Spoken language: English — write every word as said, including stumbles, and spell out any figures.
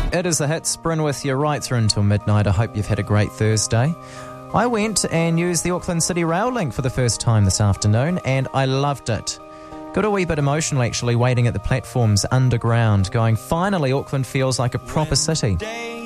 It is the hits. Bryn with you right through until midnight. I hope you've had a great Thursday. I went and used the Auckland City Rail link for the first time this afternoon, and I loved it. Got a wee bit emotional, actually, waiting at the platforms underground, going, finally, Auckland feels like a proper city.